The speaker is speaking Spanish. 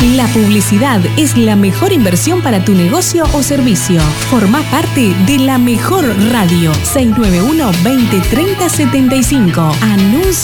La publicidad es la mejor inversión para tu negocio o servicio. Formá parte de La Mejor Radio. 691 20 30 75. Anuncia